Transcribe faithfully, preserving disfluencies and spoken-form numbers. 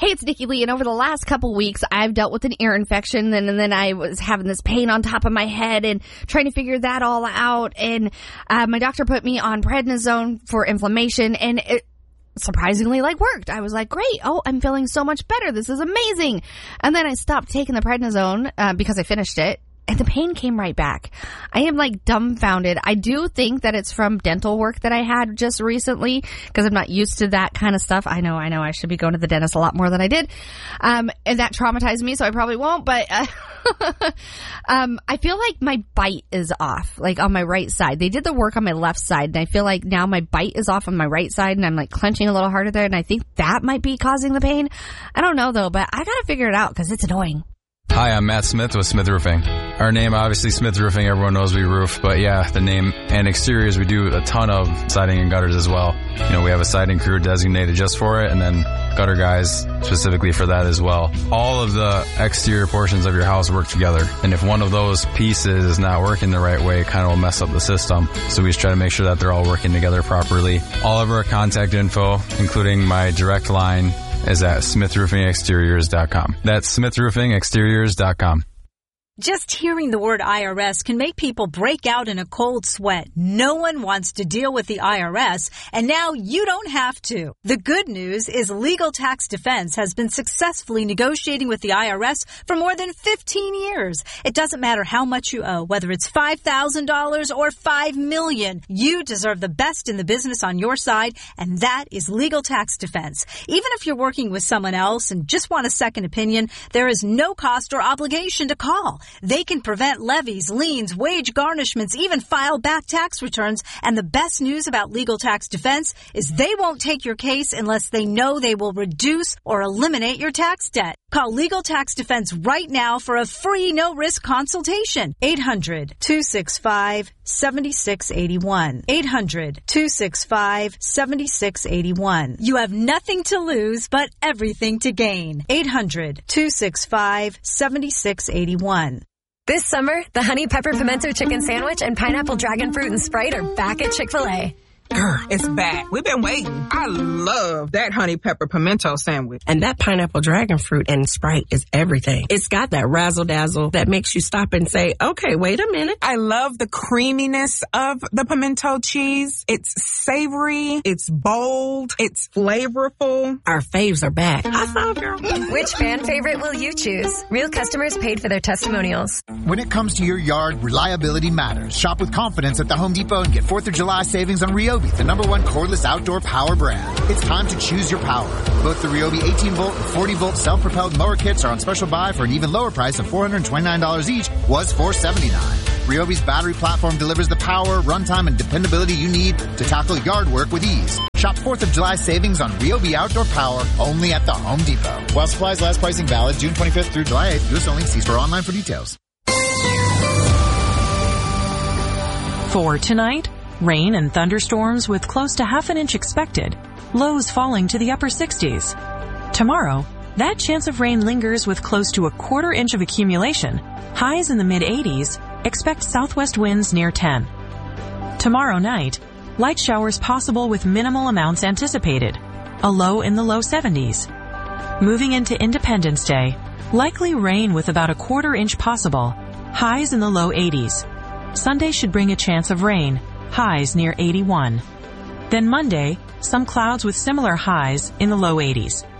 Hey, it's Nikki Lee, and over the last couple weeks, I've dealt with an ear infection, and, and then I was having this pain on top of my head and trying to figure that all out, and uh, my doctor put me on prednisone for inflammation, and it surprisingly, like, worked. I was like, great, oh, I'm feeling so much better, this is amazing. And then I stopped taking the prednisone uh, because I finished it, and the pain came right back. I am like dumbfounded. I do think that it's from dental work that I had just recently because I'm not used to that kind of stuff. I know, I know I should be going to the dentist a lot more than I did. Um, and that traumatized me, so I probably won't, but, uh, um, I feel like my bite is off, like on my right side. They did the work on my left side, and I feel like now my bite is off on my right side, and I'm like clenching a little harder there, and I think that might be causing the pain. I don't know though, but I gotta figure it out because it's annoying. Hi, I'm Matt Smith with Smith Roofing. Our name, obviously, Smith Roofing, everyone knows we roof, but yeah, the name and exteriors, we do a ton of siding and gutters as well. You know, we have a siding crew designated just for it, and then gutter guys specifically for that as well. All of the exterior portions of your house work together, and if one of those pieces is not working the right way, it kind of will mess up the system. So we just try to make sure that they're all working together properly. All of our contact info, including my direct line, is at smith roofing exteriors dot com. That's smith roofing exteriors dot com. Just hearing the word I R S can make people break out in a cold sweat. No one wants to deal with the I R S, and now you don't have to. The good news is Legal Tax Defense has been successfully negotiating with the I R S for more than fifteen years. It doesn't matter how much you owe, whether it's five thousand dollars or five million dollars. You deserve the best in the business on your side, and that is Legal Tax Defense. Even if you're working with someone else and just want a second opinion, there is no cost or obligation to call. They can prevent levies, liens, wage garnishments, even file back tax returns. And the best news about Legal Tax Defense is they won't take your case unless they know they will reduce or eliminate your tax debt. Call Legal Tax Defense right now for a free no-risk consultation. eight hundred, two six five, seven six eight one. eight hundred, two six five, seven six eight one. You have nothing to lose but everything to gain. eight hundred, two six five, seven six eight one. This summer, the Honey Pepper Pimento Chicken Sandwich and Pineapple Dragon Fruit and Sprite are back at Chick-fil-A. Grr, it's back. We've been waiting. I love that honey pepper pimento sandwich. And that pineapple dragon fruit and Sprite is everything. It's got that razzle dazzle that makes you stop and say, okay, wait a minute. I love the creaminess of the pimento cheese. It's savory. It's bold. It's flavorful. Our faves are back. I saw girl. Which fan favorite will you choose? Real customers paid for their testimonials. When it comes to your yard, reliability matters. Shop with confidence at the Home Depot and get fourth of July savings on Ryobi, the number one cordless outdoor power brand. It's time to choose your power. Both the Ryobi eighteen volt and forty volt self-propelled mower kits are on special buy for an even lower price of four hundred twenty-nine dollars each, was four hundred seventy-nine dollars. Ryobi's battery platform delivers the power, runtime, and dependability you need to tackle yard work with ease. Shop fourth of July savings on Ryobi outdoor power only at the Home Depot. While supplies last, pricing valid June twenty-fifth through July eighth. U S only. See store online for details. For tonight, rain and thunderstorms with close to half an inch expected, lows falling to the upper sixties. Tomorrow, that chance of rain lingers with close to a quarter inch of accumulation, highs in the mid-eighties, expect southwest winds near ten. Tomorrow night, light showers possible with minimal amounts anticipated, a low in the low seventies. Moving into Independence Day, likely rain with about a quarter inch possible, highs in the low eighties. Sunday should bring a chance of rain, highs near eighty-one. Then Monday, some clouds with similar highs in the low eighties.